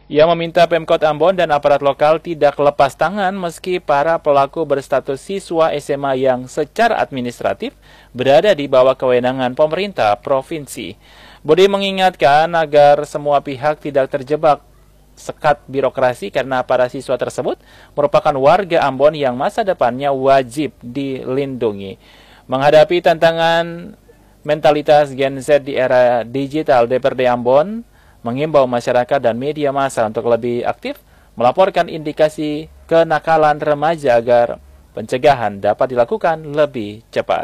Ia meminta Pemkot Ambon dan aparat lokal tidak lepas tangan meski para pelaku berstatus siswa SMA yang secara administratif berada di bawah kewenangan pemerintah provinsi. Budi mengingatkan agar semua pihak tidak terjebak sekat birokrasi karena para siswa tersebut merupakan warga Ambon yang masa depannya wajib dilindungi. Menghadapi tantangan mentalitas Gen Z di era digital, DPRD Ambon mengimbau masyarakat dan media massa untuk lebih aktif melaporkan indikasi kenakalan remaja agar pencegahan dapat dilakukan lebih cepat.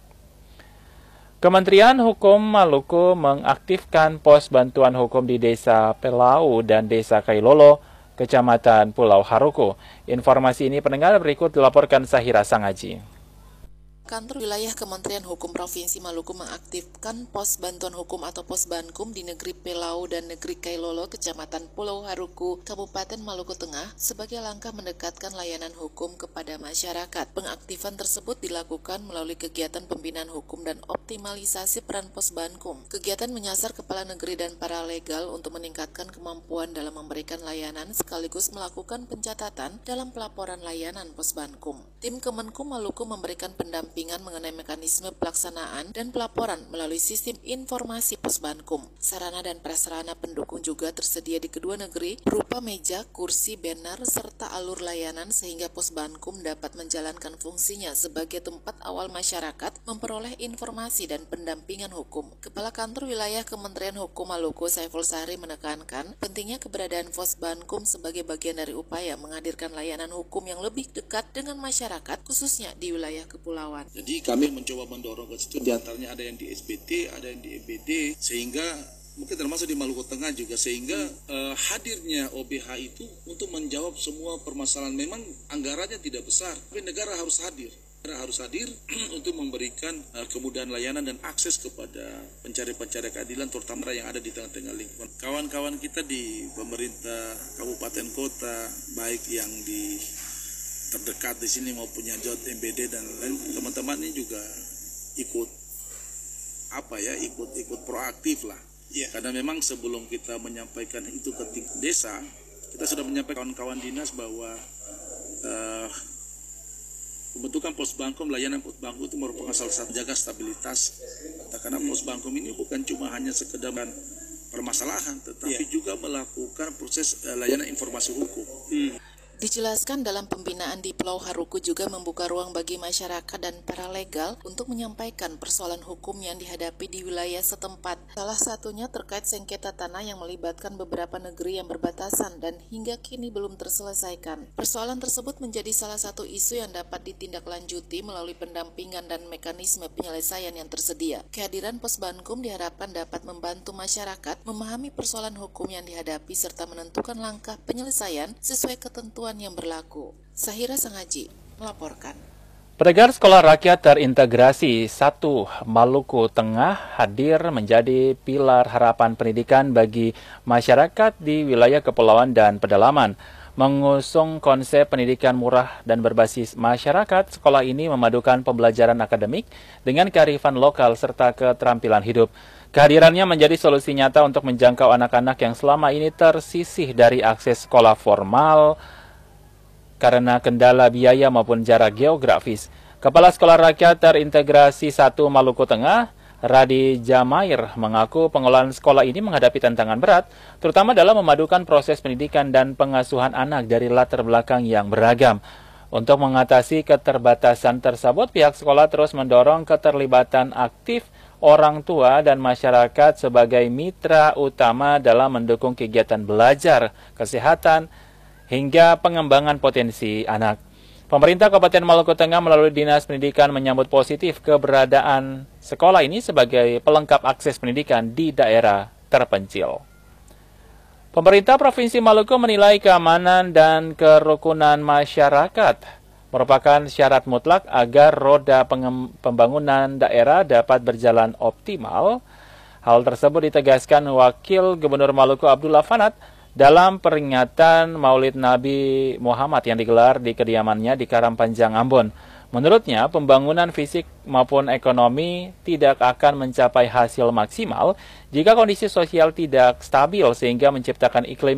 Kementerian Hukum Maluku mengaktifkan pos bantuan hukum di Desa Pelau dan Desa Kailolo, Kecamatan Pulau Haruku. Informasi ini pendengar berikut dilaporkan Sahira Sangaji. Kantor Wilayah Kementerian Hukum Provinsi Maluku mengaktifkan pos bantuan hukum atau pos Bankum di Negeri Pelau dan Negeri Kailolo, Kecamatan Pulau Haruku, Kabupaten Maluku Tengah sebagai langkah mendekatkan layanan hukum kepada masyarakat. Pengaktifan tersebut dilakukan melalui kegiatan pembinaan hukum dan optimalisasi peran pos Bankum. Kegiatan menyasar kepala negeri dan paralegal untuk meningkatkan kemampuan dalam memberikan layanan sekaligus melakukan pencatatan dalam pelaporan layanan pos Bankum. Tim Kemenkum Maluku memberikan pendampingan mengenai mekanisme pelaksanaan dan pelaporan melalui sistem informasi pos Bankum. Sarana dan prasarana pendukung juga tersedia di kedua negeri berupa meja, kursi, banner, serta alur layanan sehingga pos Bankum dapat menjalankan fungsinya sebagai tempat awal masyarakat memperoleh informasi dan pendampingan hukum. Kepala Kantor Wilayah Kementerian Hukum Maluku, Saiful Sahri, menekankan pentingnya keberadaan pos Bankum sebagai bagian dari upaya menghadirkan layanan hukum yang lebih dekat dengan masyarakat, khususnya di wilayah kepulauan. Jadi kami mencoba mendorong ke situ, diantaranya ada yang di SBT, ada yang di EBD, sehingga mungkin termasuk di Maluku Tengah juga, sehingga hadirnya OBH itu untuk menjawab semua permasalahan. Memang anggarannya tidak besar, tapi negara harus hadir. Negara harus hadir untuk memberikan kemudahan layanan dan akses kepada pencari-pencari keadilan, terutama yang ada di tengah-tengah lingkungan. Kawan-kawan kita di pemerintah kabupaten kota, baik yang di terdekat di sini maupun yang jauh MBD dan lain, teman-teman ini juga ikut proaktif lah. Karena memang sebelum kita menyampaikan itu ke desa, kita sudah menyampaikan kawan-kawan dinas bahwa pembentukan pos Bankum, layanan pos Bankum itu merupakan salah satu jaga stabilitas. Karena pos Bankum ini bukan cuma hanya sekedar permasalahan, tetapi juga melakukan proses layanan informasi hukum. Dijelaskan dalam pembinaan di Pulau Haruku juga membuka ruang bagi masyarakat dan paralegal untuk menyampaikan persoalan hukum yang dihadapi di wilayah setempat. Salah satunya terkait sengketa tanah yang melibatkan beberapa negeri yang berbatasan dan hingga kini belum terselesaikan. Persoalan tersebut menjadi salah satu isu yang dapat ditindaklanjuti melalui pendampingan dan mekanisme penyelesaian yang tersedia. Kehadiran pos Bankum diharapkan dapat membantu masyarakat memahami persoalan hukum yang dihadapi serta menentukan langkah penyelesaian sesuai ketentuan yang berlaku. Sahira Sangaji melaporkan. Pendengar, Sekolah Rakyat Terintegrasi 1 Maluku Tengah hadir menjadi pilar harapan pendidikan bagi masyarakat di wilayah kepulauan dan pedalaman. Mengusung konsep pendidikan murah dan berbasis masyarakat, sekolah ini memadukan pembelajaran akademik dengan kearifan lokal serta keterampilan hidup. Kehadirannya menjadi solusi nyata untuk menjangkau anak-anak yang selama ini tersisih dari akses sekolah formal karena kendala biaya maupun jarak geografis. Kepala Sekolah Rakyat Terintegrasi 1 Maluku Tengah, Radi Jamair, mengaku pengelolaan sekolah ini menghadapi tantangan berat, terutama dalam memadukan proses pendidikan dan pengasuhan anak dari latar belakang yang beragam. Untuk mengatasi keterbatasan tersebut, pihak sekolah terus mendorong keterlibatan aktif orang tua dan masyarakat sebagai mitra utama dalam mendukung kegiatan belajar, kesehatan, hingga pengembangan potensi anak. Pemerintah Kabupaten Maluku Tengah melalui Dinas Pendidikan menyambut positif keberadaan sekolah ini sebagai pelengkap akses pendidikan di daerah terpencil. Pemerintah Provinsi Maluku menilai keamanan dan kerukunan masyarakat merupakan syarat mutlak agar roda pembangunan daerah dapat berjalan optimal. Hal tersebut ditegaskan Wakil Gubernur Maluku Abdullah Fanat dalam peringatan Maulid Nabi Muhammad yang digelar di kediamannya di Karangpanjang, Ambon. Menurutnya, pembangunan fisik maupun ekonomi tidak akan mencapai hasil maksimal jika kondisi sosial tidak stabil sehingga menciptakan iklim